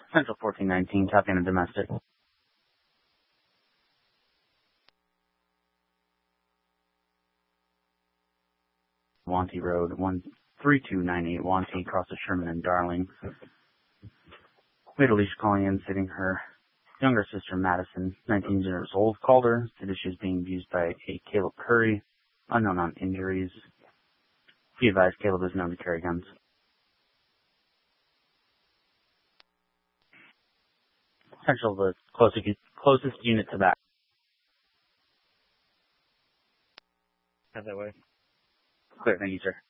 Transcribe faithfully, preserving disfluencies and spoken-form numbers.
Central fourteen nineteen, copy on a domestic. Wanty Road, one three two nine eight, Wanty, across the Sherman and Darling. We had Alicia calling in, stating her younger sister, Madison, nineteen years old, called her, said that she was being abused by a Caleb Curry, unknown on injuries. Be advised, Caleb is known to carry guns. Central, the closest, closest unit to that. Have that way. Clear, thank you, sir.